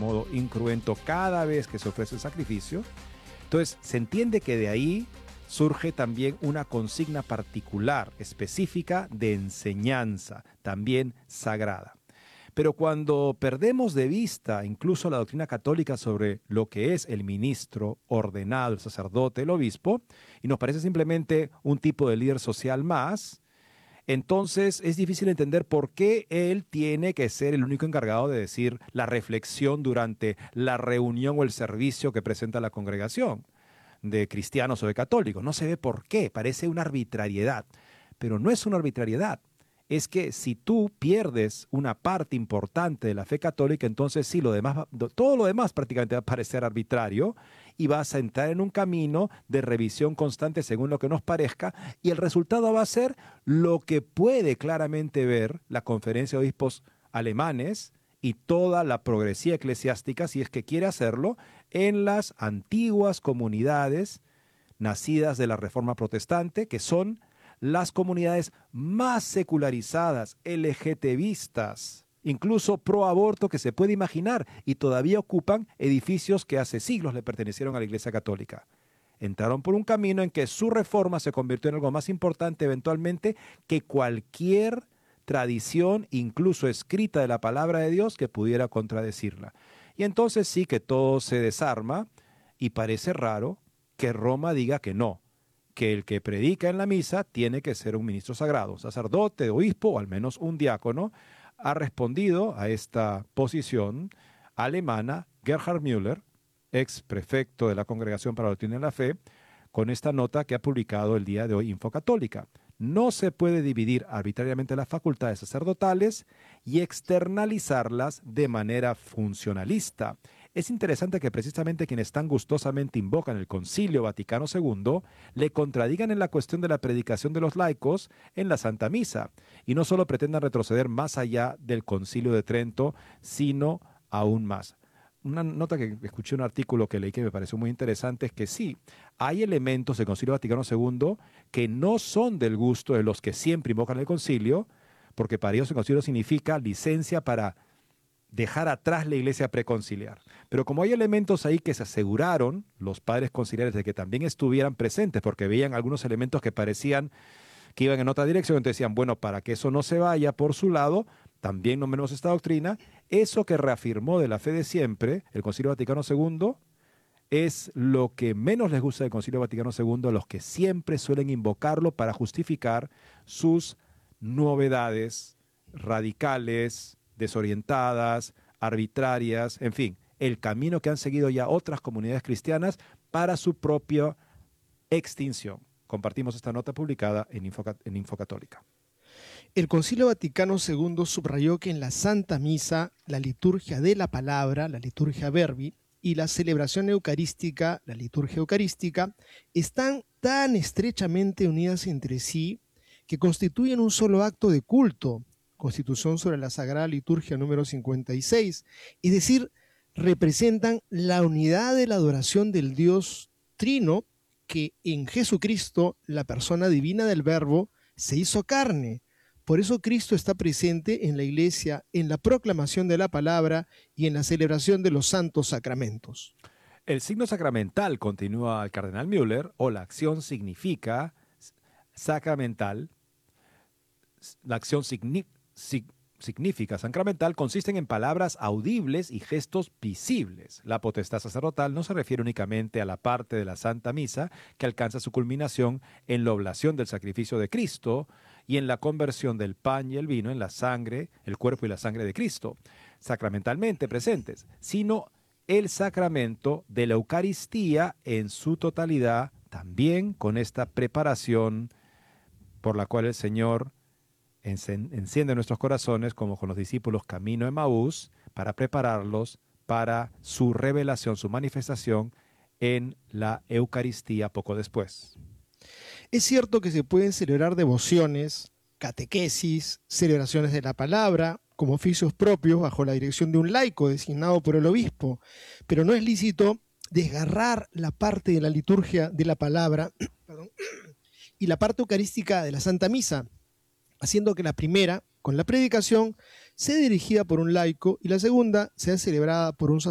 modo incruento cada vez que se ofrece el sacrificio. Entonces se entiende que de ahí surge también una consigna particular, específica de enseñanza, también sagrada. Pero cuando perdemos de vista incluso la doctrina católica sobre lo que es el ministro ordenado, el sacerdote, el obispo, y nos parece simplemente un tipo de líder social más, entonces es difícil entender por qué él tiene que ser el único encargado de decir la reflexión durante la reunión o el servicio que presenta la congregación de cristianos o de católicos. No se ve por qué, parece una arbitrariedad, pero no es una arbitrariedad. Es que si tú pierdes una parte importante de la fe católica, entonces sí, todo lo demás prácticamente va a parecer arbitrario y vas a entrar en un camino de revisión constante según lo que nos parezca, y el resultado va a ser lo que puede claramente ver la Conferencia de Obispos alemanes y toda la progresía eclesiástica, si es que quiere hacerlo, en las antiguas comunidades nacidas de la Reforma Protestante, que son las comunidades más secularizadas, LGTBistas, incluso pro aborto que se puede imaginar, y todavía ocupan edificios que hace siglos le pertenecieron a la Iglesia Católica. Entraron por un camino en que su reforma se convirtió en algo más importante eventualmente que cualquier tradición, incluso escrita, de la palabra de Dios que pudiera contradecirla. Y entonces sí que todo se desarma y parece raro que Roma diga que no, que el que predica en la misa tiene que ser un ministro sagrado, sacerdote, obispo o al menos un diácono. Ha respondido a esta posición alemana Gerhard Müller, ex prefecto de la Congregación para la Doctrina de la Fe, con esta nota que ha publicado el día de hoy Infocatólica. No se puede dividir arbitrariamente las facultades sacerdotales y externalizarlas de manera funcionalista. Es interesante que precisamente quienes tan gustosamente invocan el Concilio Vaticano II le contradigan en la cuestión de la predicación de los laicos en la Santa Misa, y no solo pretendan retroceder más allá del Concilio de Trento, sino aún más. Una nota que escuché, un artículo que leí que me pareció muy interesante, es que sí, hay elementos del Concilio Vaticano II que no son del gusto de los que siempre invocan el concilio, porque para ellos el concilio significa licencia para dejar atrás la iglesia preconciliar. Pero como hay elementos ahí que se aseguraron los padres conciliares de que también estuvieran presentes, porque veían algunos elementos que parecían que iban en otra dirección, entonces decían, bueno, para que eso no se vaya por su lado, también nombremos esta doctrina. Eso que reafirmó de la fe de siempre el Concilio Vaticano II es lo que menos les gusta del Concilio Vaticano II, a los que siempre suelen invocarlo para justificar sus novedades radicales, desorientadas, arbitrarias, en fin, el camino que han seguido ya otras comunidades cristianas para su propia extinción. Compartimos esta nota publicada en Infocatólica. El Concilio Vaticano II subrayó que en la Santa Misa, la liturgia de la palabra, la liturgia verbi, y la celebración eucarística, la liturgia eucarística, están tan estrechamente unidas entre sí que constituyen un solo acto de culto, Constitución sobre la Sagrada Liturgia número 56, es decir, representan la unidad de la adoración del Dios Trino, que en Jesucristo, la persona divina del Verbo, se hizo carne. Por eso Cristo está presente en la Iglesia, en la proclamación de la palabra y en la celebración de los santos sacramentos. El signo sacramental, continúa el cardenal Müller, o la acción significa sacramental, la acción significa sacramental, consisten en palabras audibles y gestos visibles. La potestad sacerdotal no se refiere únicamente a la parte de la Santa Misa que alcanza su culminación en la oblación del sacrificio de Cristo y en la conversión del pan y el vino en la sangre, el cuerpo y la sangre de Cristo, sacramentalmente presentes, sino el sacramento de la Eucaristía en su totalidad, también con esta preparación por la cual el Señor enciende nuestros corazones, como con los discípulos camino a Emaús, para prepararlos para su revelación, su manifestación en la Eucaristía poco después. Es cierto que se pueden celebrar devociones, catequesis, celebraciones de la palabra, como oficios propios bajo la dirección de un laico designado por el obispo, pero no es lícito desgarrar la parte de la liturgia de la palabra y la parte eucarística de la Santa Misa, haciendo que la primera, con la predicación, sea dirigida por un laico y la segunda sea celebrada por un sacerdote